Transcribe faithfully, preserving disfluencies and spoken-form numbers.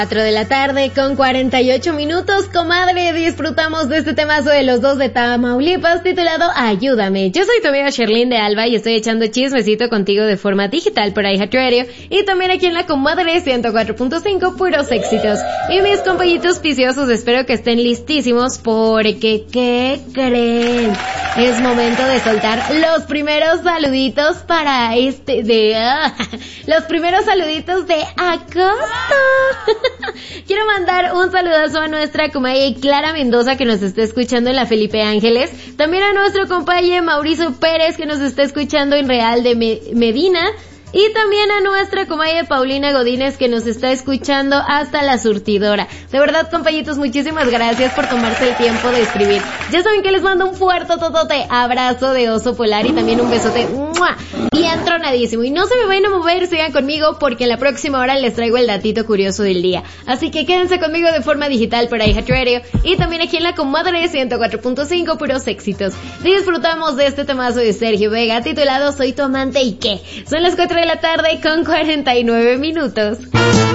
cuatro de la tarde con cuarenta y ocho minutos, comadre, disfrutamos de este temazo de los dos de Tamaulipas titulado Ayúdame. Yo soy tu amiga Sherlyn de Alba y estoy echando chismecito contigo de forma digital por iHeart Radio y también aquí en la comadre ciento cuatro punto cinco, puros éxitos. Y mis compañitos piciosos, espero que estén listísimos porque, ¿qué creen? Es momento de soltar los primeros saluditos para este, de, ah, los primeros saluditos de agosto. Quiero mandar un saludazo a nuestra comadre Clara Mendoza que nos está escuchando en la Felipe Ángeles, también a nuestro compañero Mauricio Pérez que nos está escuchando en Real de Medina, y también a nuestra comadre Paulina Godínez que nos está escuchando hasta la surtidora. De verdad, compañitos, muchísimas gracias por tomarse el tiempo de escribir. Ya saben que les mando un fuerte totote abrazo de oso polar y también un besote ¡mua! Bien tronadísimo. Y no se me vayan a mover, sigan conmigo porque en la próxima hora les traigo el datito curioso del día. Así que quédense conmigo de forma digital por iHeart Radio y también aquí en la comadre ciento cuatro punto cinco, puros éxitos. Disfrutamos de este temazo de Sergio Vega titulado Soy tu amante y qué. Son las cuatro de la tarde con cuarenta y nueve minutos.